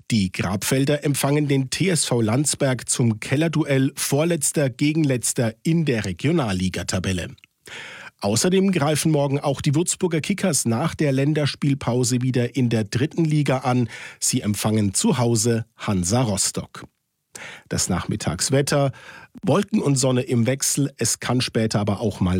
Die Grabfelder empfangen den TSV Landsberg zum Kellerduell Vorletzter gegen Letzter in der Regionalligatabelle. Außerdem greifen morgen auch die Würzburger Kickers nach der Länderspielpause wieder in der 3. Liga an. Sie empfangen zu Hause Hansa Rostock. Das Nachmittagswetter: Wolken und Sonne im Wechsel. Es kann später aber auch mal